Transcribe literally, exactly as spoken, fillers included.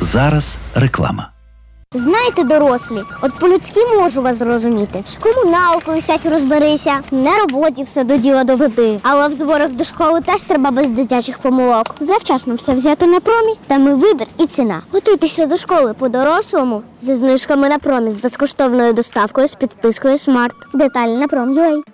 Зараз реклама. Знаєте, дорослі, от по-людськи можу вас зрозуміти. З комуналкою сядь розберися, на роботі все до діла доведи. Але в зборах до школи теж треба без дитячих помилок. Завчасно все взяти на промі, там і вибір, і ціна. Готуйтеся до школи по-дорослому зі знижками на промі з безкоштовною доставкою з підпискою Смарт. Деталі на пром.ua.